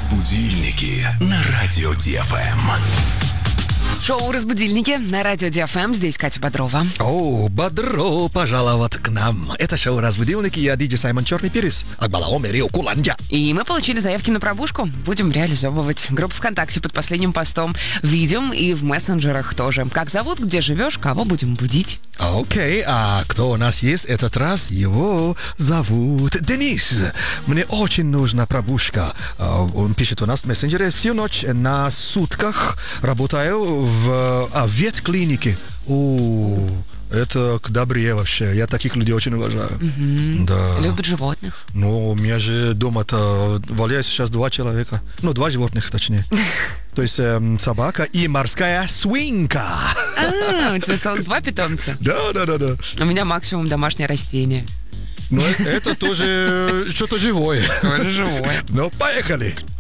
Разбудильники на радио ДФМ. Шоу «Разбудильники» на радио ДФМ. Здесь Катя Бодрова. О, Бодро пожаловать к нам. Это шоу «Разбудильники». Я диджей Саймон Черный Перец. Акбалаоме Рио Куланджа. И мы получили заявки на пробужку. Будем реализовывать. Группа ВКонтакте под последним постом. Видим и в мессенджерах тоже. Как зовут, где живешь, кого будем будить. Окей, а кто у нас есть этот раз? Его зовут Денис. Мне очень нужна пробужка. Он пишет у нас в мессенджере: всю ночь на сутках работаю в ветклинике. Это к добре вообще. Я таких людей очень уважаю. Да. Любит животных. Ну, у меня же дома-то валяется сейчас 2 человека. Ну, 2 животных, точнее. То есть собака и морская свинка. У тебя целых 2 питомца? Да. У меня максимум домашнее растение. Ну, это тоже что-то живое. Тоже живое. Ну, поехали.